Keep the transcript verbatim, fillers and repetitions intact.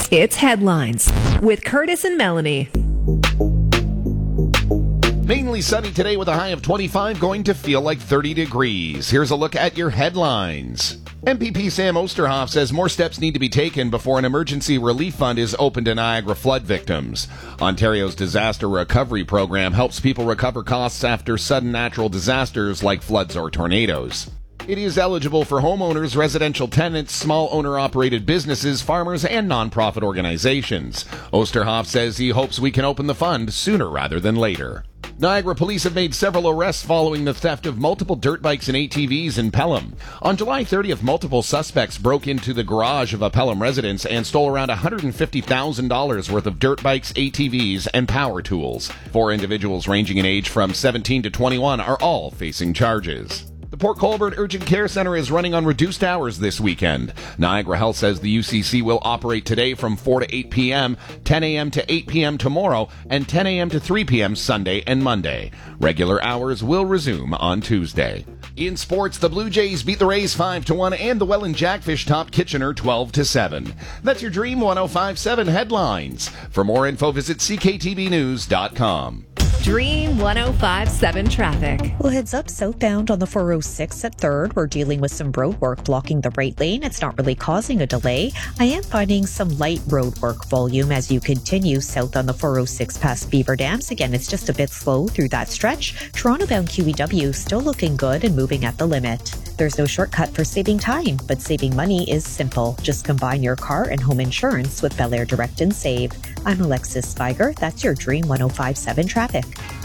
It's Headlines with Curtis and Melanie. Mainly sunny today with a high of twenty-five, going to feel like thirty degrees. Here's a look at your headlines. M P P Sam Oosterhoff says more steps need to be taken before an emergency relief fund is opened to Niagara flood victims. Ontario's disaster recovery program helps people recover costs after sudden natural disasters like floods or tornadoes. It is eligible for homeowners, residential tenants, small owner-operated businesses, farmers, and nonprofit organizations. Oosterhoff says he hopes we can open the fund sooner rather than later. Niagara police have made several arrests following the theft of multiple dirt bikes and A T Vs in Pelham. On July thirtieth, multiple suspects broke into the garage of a Pelham residence and stole around one hundred fifty thousand dollars worth of dirt bikes, A T Vs, and power tools. Four individuals ranging in age from seventeen to twenty-one are all facing charges. The Port Colborne Urgent Care Center is running on reduced hours this weekend. Niagara Health says the U C C will operate today from four to eight p.m., ten a.m. to eight p.m. tomorrow, and ten a.m. to three p.m. Sunday and Monday. Regular hours will resume on Tuesday. In sports, the Blue Jays beat the Rays five to one, and the Welland Jackfish topped Kitchener twelve to seven. That's your Dream one oh five point seven headlines. For more info, visit c k t b news dot com. Dream one oh five point seven traffic. Well, heads up southbound on the four oh six at third. We're dealing with some road work blocking the right lane. It's not really causing a delay. I am finding some light road work volume as you continue south on the four oh six past Beaver Dams. Again, it's just a bit slow through that stretch. Toronto-bound Q E W still looking good and moving at the limit. There's no shortcut for saving time, but saving money is simple. Just combine your car and home insurance with Bel Air Direct and Save. I'm Alexis Spiger. That's your Dream one oh five point seven traffic.